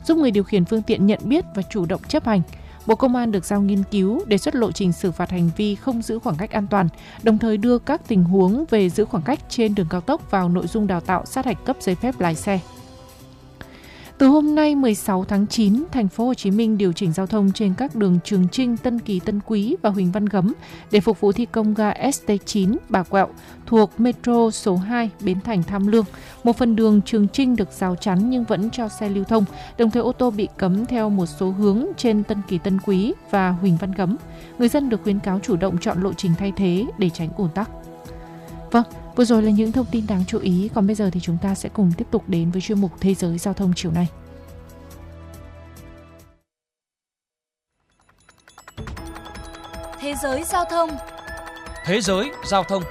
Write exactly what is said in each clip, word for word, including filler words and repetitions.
giúp người điều khiển phương tiện nhận biết và chủ động chấp hành. Bộ Công an được giao nghiên cứu, đề xuất lộ trình xử phạt hành vi không giữ khoảng cách an toàn, đồng thời đưa các tình huống về giữ khoảng cách trên đường cao tốc vào nội dung đào tạo sát hạch cấp giấy phép lái xe. Từ hôm nay mười sáu tháng chín, thành phố Hồ Chí Minh điều chỉnh giao thông trên các đường Trường Chinh, Tân Kỳ, Tân Quý và Huỳnh Văn Gấm để phục vụ thi công ga ét tê chín Bà Quẹo thuộc Metro số hai Bến Thành Tham Lương. Một phần đường Trường Chinh được rào chắn nhưng vẫn cho xe lưu thông, đồng thời ô tô bị cấm theo một số hướng trên Tân Kỳ, Tân Quý và Huỳnh Văn Gấm. Người dân được khuyến cáo chủ động chọn lộ trình thay thế để tránh ùn tắc. Vâng, vừa rồi là những thông tin đáng chú ý, còn bây giờ thì chúng ta sẽ cùng tiếp tục đến với chuyên mục Thế giới Giao thông chiều nay. Thế giới giao thông. Thế giới giao thông.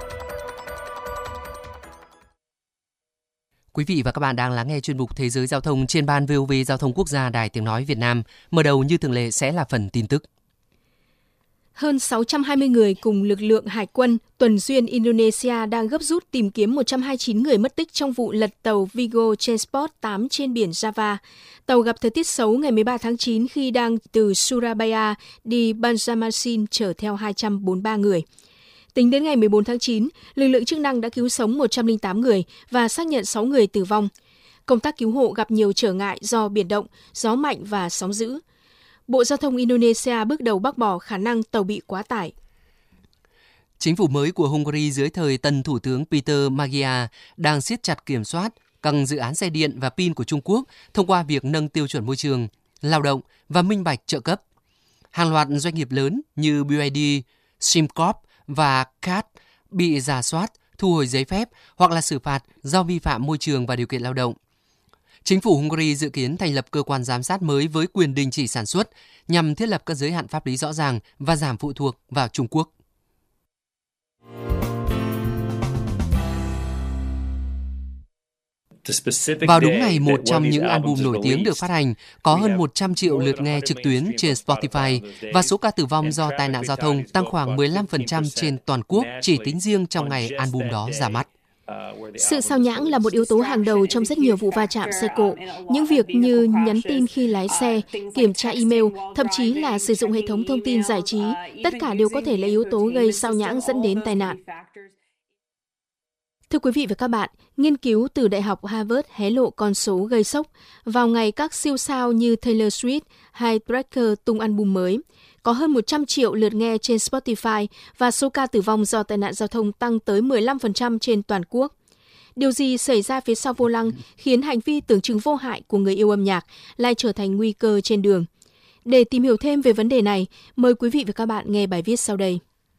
Quý vị và các bạn đang lắng nghe chuyên mục Thế giới giao thông trên ban vê o vê Giao thông Quốc gia Đài Tiếng nói Việt Nam. Mở đầu như thường lệ sẽ là phần tin tức. Hơn sáu trăm hai mươi người cùng lực lượng hải quân tuần duyên Indonesia đang gấp rút tìm kiếm một trăm hai mươi chín người mất tích trong vụ lật tàu Vigo Transport tám trên biển Java. Tàu gặp thời tiết xấu ngày mười ba tháng chín khi đang từ Surabaya đi Banjarmasin chở theo hai trăm bốn mươi ba người. Tính đến ngày mười bốn tháng chín, lực lượng chức năng đã cứu sống một trăm lẻ tám người và xác nhận sáu người tử vong. Công tác cứu hộ gặp nhiều trở ngại do biển động, gió mạnh và sóng dữ. Bộ Giao thông Indonesia bước đầu bác bỏ khả năng tàu bị quá tải. Chính phủ mới của Hungary dưới thời tân Thủ tướng Peter Magyar đang siết chặt kiểm soát các dự án xe điện và pin của Trung Quốc thông qua việc nâng tiêu chuẩn môi trường, lao động và minh bạch trợ cấp. Hàng loạt doanh nghiệp lớn như bê i đê, SimCorp và ca a tê bị rà soát, thu hồi giấy phép hoặc là xử phạt do vi phạm môi trường và điều kiện lao động. Chính phủ Hungary dự kiến thành lập cơ quan giám sát mới với quyền đình chỉ sản xuất nhằm thiết lập các giới hạn pháp lý rõ ràng và giảm phụ thuộc vào Trung Quốc. Vào đúng ngày một trong những album nổi tiếng được phát hành, có hơn một trăm triệu lượt nghe trực tuyến trên Spotify và số ca tử vong do tai nạn giao thông tăng khoảng mười lăm phần trăm trên toàn quốc chỉ tính riêng trong ngày album đó ra mắt. Sự sao nhãng là một yếu tố hàng đầu trong rất nhiều vụ va chạm xe cộ. Những việc như nhắn tin khi lái xe, kiểm tra email, thậm chí là sử dụng hệ thống thông tin giải trí, tất cả đều có thể là yếu tố gây sao nhãng dẫn đến tai nạn. Thưa quý vị và các bạn, nghiên cứu từ Đại học Harvard hé lộ con số gây sốc. Vào ngày các siêu sao như Taylor Swift hay Breaker tung album mới, có hơn một trăm triệu lượt nghe trên Spotify và số ca tử vong do tai nạn giao thông tăng tới mười lăm phần trăm trên toàn quốc. Điều gì xảy ra phía sau vô lăng khiến hành vi tưởng chừng vô hại của người yêu âm nhạc lại trở thành nguy cơ trên đường? Để tìm hiểu thêm về vấn đề này, mời quý vị và các bạn nghe bài viết sau đây.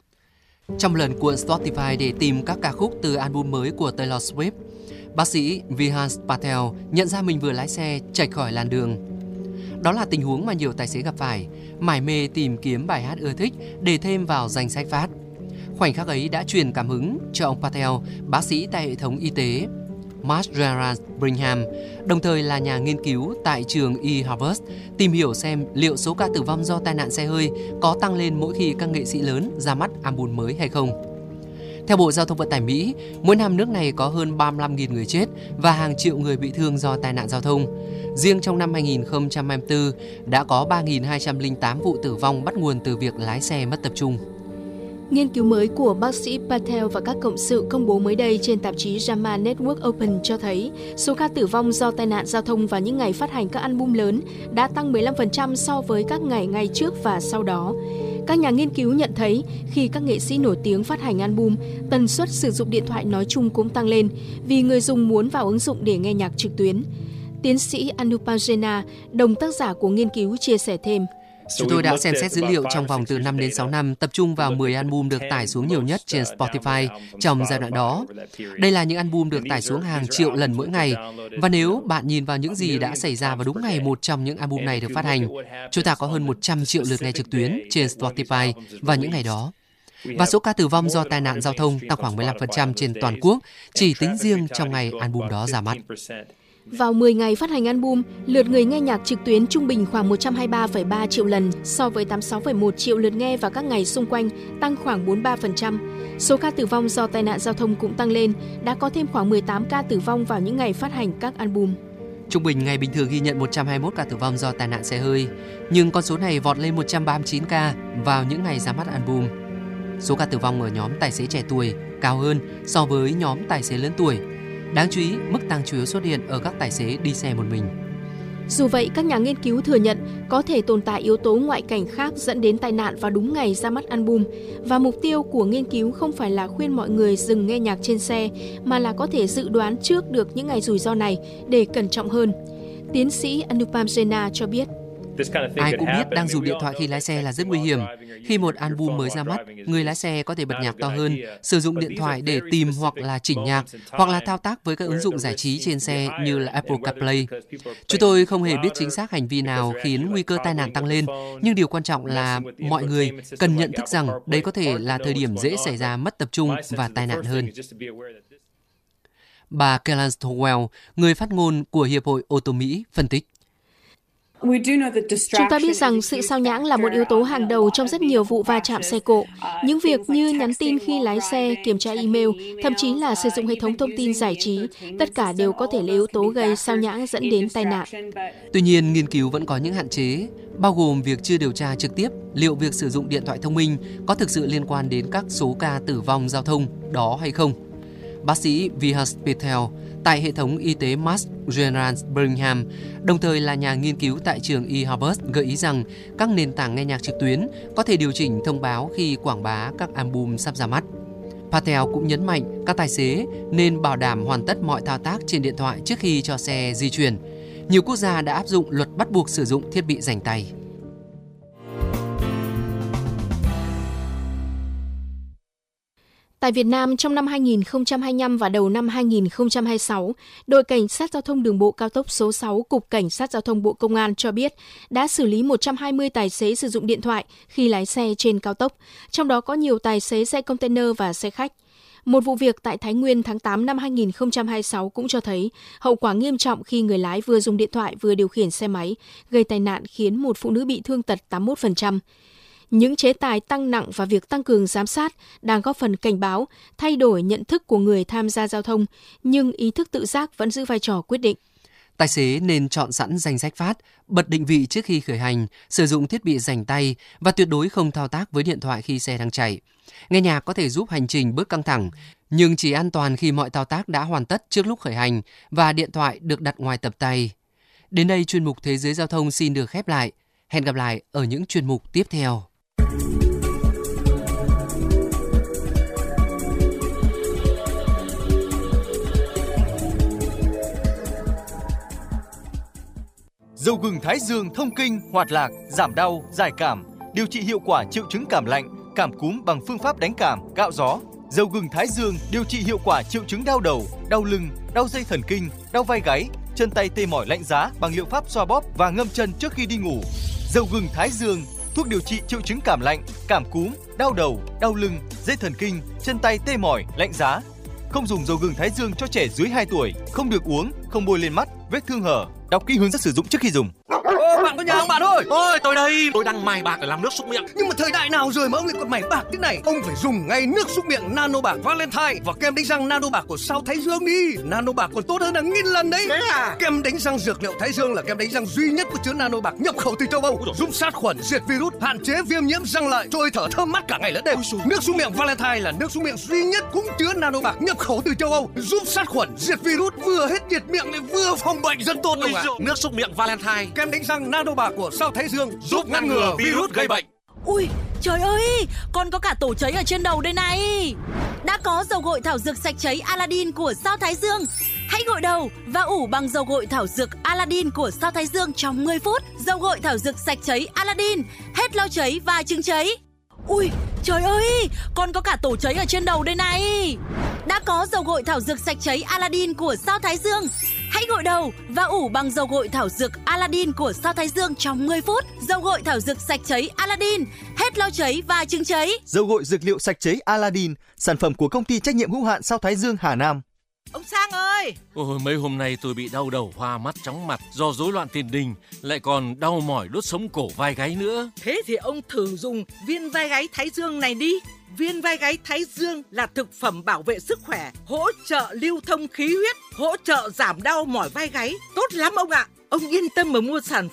Trong lần cuộn Spotify để tìm các ca khúc từ album mới của Taylor Swift, bác sĩ Vihans Patel nhận ra mình vừa lái xe chệch khỏi làn đường. Đó là tình huống mà nhiều tài xế gặp phải, mải mê tìm kiếm bài hát ưa thích để thêm vào danh sách phát. Khoảnh khắc ấy đã truyền cảm hứng cho ông Patel, bác sĩ tại hệ thống y tế Marshall Brigham, đồng thời là nhà nghiên cứu tại trường Y Harvard, tìm hiểu xem liệu số ca tử vong do tai nạn xe hơi có tăng lên mỗi khi các nghệ sĩ lớn ra mắt album mới hay không. Theo Bộ Giao thông Vận tải Mỹ, mỗi năm nước này có hơn ba mươi lăm nghìn người chết và hàng triệu người bị thương do tai nạn giao thông. Riêng trong năm hai không hai tư, đã có ba nghìn hai trăm lẻ tám vụ tử vong bắt nguồn từ việc lái xe mất tập trung. Nghiên cứu mới của bác sĩ Patel và các cộng sự công bố mới đây trên tạp chí gi a em a Network Open cho thấy số ca tử vong do tai nạn giao thông vào những ngày phát hành các album lớn đã tăng mười lăm phần trăm so với các ngày ngày trước và sau đó. Các nhà nghiên cứu nhận thấy khi các nghệ sĩ nổi tiếng phát hành album, tần suất sử dụng điện thoại nói chung cũng tăng lên vì người dùng muốn vào ứng dụng để nghe nhạc trực tuyến. Tiến sĩ Anupam, đồng tác giả của nghiên cứu, chia sẻ thêm. Chúng tôi đã xem xét dữ liệu trong vòng từ năm đến sáu năm, tập trung vào mười album được tải xuống nhiều nhất trên Spotify trong giai đoạn đó. Đây là những album được tải xuống hàng triệu lần mỗi ngày. Và nếu bạn nhìn vào những gì đã xảy ra vào đúng ngày một trong những album này được phát hành, chúng ta có hơn một trăm triệu lượt nghe trực tuyến trên Spotify vào những ngày đó. Và số ca tử vong do tai nạn giao thông tăng khoảng mười lăm phần trăm trên toàn quốc, chỉ tính riêng trong ngày album đó ra mắt. Vào mười ngày phát hành album, lượt người nghe nhạc trực tuyến trung bình khoảng một trăm hai mươi ba phẩy ba triệu lần so với tám mươi sáu phẩy một triệu lượt nghe vào các ngày xung quanh, tăng khoảng bốn mươi ba phần trăm. Số ca tử vong do tai nạn giao thông cũng tăng lên, đã có thêm khoảng mười tám ca tử vong vào những ngày phát hành các album. Trung bình ngày bình thường ghi nhận một trăm hai mươi mốt ca tử vong do tai nạn xe hơi, nhưng con số này vọt lên một trăm ba mươi chín ca vào những ngày ra mắt album. Số ca tử vong ở nhóm tài xế trẻ tuổi cao hơn so với nhóm tài xế lớn tuổi. Đáng chú ý, mức tăng chủ yếu xuất hiện ở các tài xế đi xe một mình. Dù vậy, các nhà nghiên cứu thừa nhận có thể tồn tại yếu tố ngoại cảnh khác dẫn đến tai nạn vào đúng ngày ra mắt album, và mục tiêu của nghiên cứu không phải là khuyên mọi người dừng nghe nhạc trên xe, mà là có thể dự đoán trước được những ngày rủi ro này để cẩn trọng hơn. Tiến sĩ Anupam Jena cho biết. Ai cũng biết đang dùng điện thoại khi lái xe là rất nguy hiểm. Khi một album mới ra mắt, người lái xe có thể bật nhạc to hơn, sử dụng điện thoại để tìm hoặc là chỉnh nhạc, hoặc là thao tác với các ứng dụng giải trí trên xe như là Apple CarPlay. Chúng tôi không hề biết chính xác hành vi nào khiến nguy cơ tai nạn tăng lên, nhưng điều quan trọng là mọi người cần nhận thức rằng đây có thể là thời điểm dễ xảy ra mất tập trung và tai nạn hơn. Bà Kellan Stowell, người phát ngôn của Hiệp hội ô tô Mỹ, phân tích. Chúng ta biết rằng sự sao nhãng là một yếu tố hàng đầu trong rất nhiều vụ va chạm xe cộ. Những việc như nhắn tin khi lái xe, kiểm tra email, thậm chí là sử dụng hệ thống thông tin giải trí, tất cả đều có thể là yếu tố gây sao nhãng dẫn đến tai nạn. Tuy nhiên, nghiên cứu vẫn có những hạn chế, bao gồm việc chưa điều tra trực tiếp liệu việc sử dụng điện thoại thông minh có thực sự liên quan đến các số ca tử vong giao thông đó hay không. Bác sĩ Vihas Patel tại hệ thống y tế Mass General Birmingham, đồng thời là nhà nghiên cứu tại trường E. Harvard, gợi ý rằng các nền tảng nghe nhạc trực tuyến có thể điều chỉnh thông báo khi quảng bá các album sắp ra mắt. Patel cũng nhấn mạnh các tài xế nên bảo đảm hoàn tất mọi thao tác trên điện thoại trước khi cho xe di chuyển. Nhiều quốc gia đã áp dụng luật bắt buộc sử dụng thiết bị rảnh tay. Tại Việt Nam, trong năm hai nghìn không trăm hai mươi lăm và đầu năm hai nghìn không trăm hai mươi sáu, đội Cảnh sát Giao thông Đường bộ cao tốc số sáu, Cục Cảnh sát Giao thông Bộ Công an cho biết đã xử lý một trăm hai mươi tài xế sử dụng điện thoại khi lái xe trên cao tốc, trong đó có nhiều tài xế xe container và xe khách. Một vụ việc tại Thái Nguyên tháng tám năm hai nghìn không trăm hai mươi sáu cũng cho thấy hậu quả nghiêm trọng khi người lái vừa dùng điện thoại vừa điều khiển xe máy, gây tai nạn khiến một phụ nữ bị thương tật tám mươi mốt phần trăm. Những chế tài tăng nặng và việc tăng cường giám sát đang góp phần cảnh báo, thay đổi nhận thức của người tham gia giao thông, nhưng ý thức tự giác vẫn giữ vai trò quyết định. Tài xế nên chọn sẵn danh sách phát, bật định vị trước khi khởi hành, sử dụng thiết bị rảnh tay và tuyệt đối không thao tác với điện thoại khi xe đang chạy. Nghe nhạc có thể giúp hành trình bớt căng thẳng, nhưng chỉ an toàn khi mọi thao tác đã hoàn tất trước lúc khởi hành và điện thoại được đặt ngoài tầm tay. Đến đây chuyên mục Thế giới Giao thông xin được khép lại. Hẹn gặp lại ở những chuyên mục tiếp theo. Dầu gừng Thái Dương thông kinh, hoạt lạc, giảm đau, giải cảm, điều trị hiệu quả triệu chứng cảm lạnh, cảm cúm bằng phương pháp đánh cảm, gạo gió. Dầu gừng Thái Dương điều trị hiệu quả triệu chứng đau đầu, đau lưng, đau dây thần kinh, đau vai gáy, chân tay tê mỏi lạnh giá bằng liệu pháp xoa bóp và ngâm chân trước khi đi ngủ. Dầu gừng Thái Dương, thuốc điều trị triệu chứng cảm lạnh, cảm cúm, đau đầu, đau lưng, dây thần kinh, chân tay tê mỏi, lạnh giá. Không dùng dầu gừng Thái Dương cho trẻ dưới hai tuổi, không được uống, không bôi lên mắt, vết thương hở. Đọc kỹ hướng dẫn sử dụng trước khi dùng. Ô, bạn có nhà không bạn ơi? Ôi, tôi đây, tôi đang mài bạc để làm nước súc miệng. Nhưng mà thời đại nào rồi mà ông lại còn mài bạc thế này? Ông phải dùng ngay nước súc miệng Nano Bạc Valentine và kem đánh răng Nano Bạc của Sao Thái Dương đi. Nano Bạc còn tốt hơn là nghìn lần đấy. Thế à? Kem đánh răng dược liệu Thái Dương là kem đánh răng duy nhất có chứa Nano Bạc nhập khẩu từ châu Âu, giúp sát khuẩn, diệt virus, hạn chế viêm nhiễm răng lợi, trôi thở thơm mát cả ngày lẫn đêm. Nước súc miệng Valentine là nước súc miệng duy nhất cũng chứa Nano Bạc nhập khẩu từ châu Âu, giúp sát khuẩn, diệt virus, vừa hết nhiệt miệng lại vừa phòng bệnh rất tốt ông ạ. Nước súc miệng Valentine, kem đánh răng Nano Bạc của Sao Thái Dương giúp ngăn ngừa virus gây bệnh. Ui, trời ơi, con có cả tổ cháy ở trên đầu đây này. Đã có dầu gội thảo dược sạch cháy Aladdin của Sao Thái Dương. Hãy gội đầu và ủ bằng dầu gội thảo dược Aladdin của Sao Thái Dương trong mười phút. Dầu gội thảo dược sạch cháy Aladdin, hết lau cháy và chứng cháy. Ui, trời ơi, con có cả tổ cháy ở trên đầu đây này. Đã có dầu gội thảo dược sạch cháy Aladdin của Sao Thái Dương. Hãy gội đầu và ủ bằng dầu gội thảo dược Aladdin của Sao Thái Dương trong mười phút. Dầu gội thảo dược sạch cháy Aladdin, hết lau cháy và chứng cháy. Dầu gội dược liệu sạch cháy Aladdin, sản phẩm của công ty trách nhiệm hữu hạn Sao Thái Dương Hà Nam. Ông Sang ơi! Ôi, mấy hôm nay tôi bị đau đầu, hoa mắt, chóng mặt do rối loạn tiền đình, lại còn đau mỏi đốt sống cổ vai gáy nữa. Thế thì ông thử dùng viên vai gáy Thái Dương này đi. Viên vai gáy Thái Dương là thực phẩm bảo vệ sức khỏe, hỗ trợ lưu thông khí huyết, hỗ trợ giảm đau mỏi vai gáy. Tốt lắm ông ạ. Ông yên tâm mà mua sản